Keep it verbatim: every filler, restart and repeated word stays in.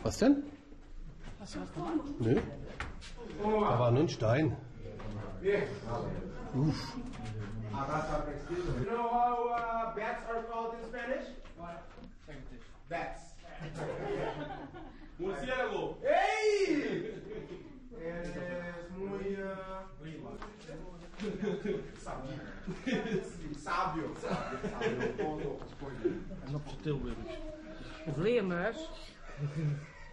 Was denn? Was war's dran? Nö. Da war nur ein Stein. Uff. You know how uh, bats are called in Spanish? Bats. Murciélago. ¡Ey! Es muy uh, sábio. Sábio. Vleermuis.